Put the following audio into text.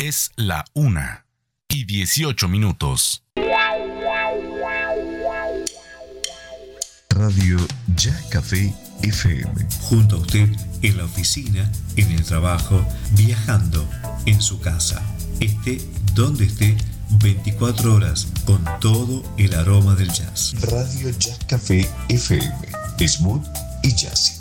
Es la 1:18. Radio Ya Café FM. Junto a usted en la oficina, en el trabajo, viajando, en su casa. Esté donde esté, 24 horas con todo el aroma del jazz. Radio Ya Café FM. Smooth y jazzy.